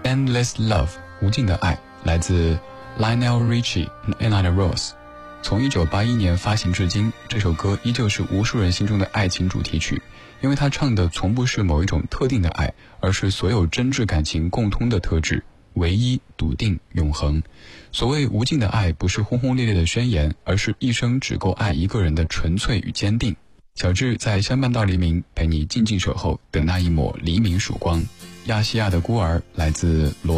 Endless Love 无尽的爱，来自 Lionel Richie and Anna Rose。从1981年发行至今，这首歌依旧是无数人心中的爱情主题曲，因为它唱的从不是某一种特定的爱，而是所有真挚感情共通的特质，唯一、笃定、永恒。所谓无尽的爱，不是轰轰烈烈的宣言，而是一生只够爱一个人的纯粹与坚定。小智在相伴到黎明，陪你静静守候，等那一抹黎明曙光。亚细亚的孤儿，来自罗